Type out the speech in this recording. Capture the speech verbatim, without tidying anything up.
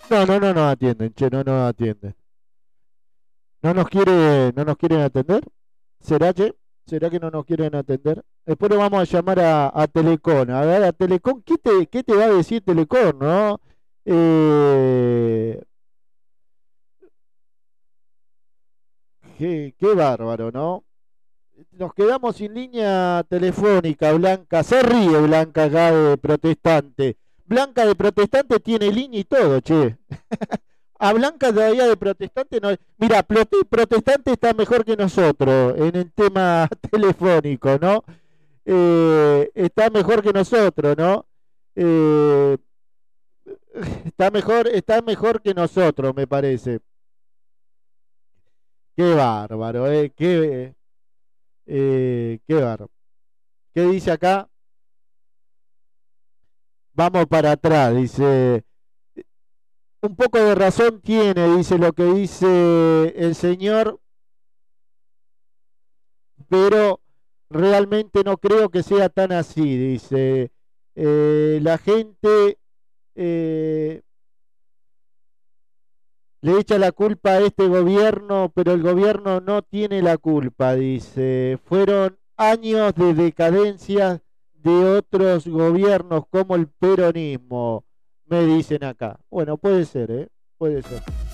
No, no, no nos atienden, che, no nos atienden. ¿No nos quiere, no nos quieren atender? ¿Será, che? ¿Será que no nos quieren atender? Después le vamos a llamar a, a Telecom. A ver, a Telecom, ¿qué te, qué te va a decir Telecom, no? Eh, qué, qué bárbaro, ¿no? Nos quedamos sin línea telefónica, Blanca. Se ríe Blanca acá de protestante. Blanca de protestante tiene línea y todo, che. A Blanca todavía de protestante no. Mira, Prote- protestante está mejor que nosotros en el tema telefónico, ¿no? Eh, está mejor que nosotros, ¿no? Eh, está mejor, está mejor que nosotros, me parece. Qué bárbaro, eh, qué, eh, qué bárbaro. ¿Qué dice acá? Vamos para atrás, dice. Un poco de razón tiene, dice lo que dice el señor, pero realmente no creo que sea tan así, dice. Eh, la gente eh, le echa la culpa a este gobierno, pero el gobierno no tiene la culpa, dice. Fueron años de decadencia de otros gobiernos como el peronismo, me dicen acá. Bueno, puede ser, ¿eh? Puede ser.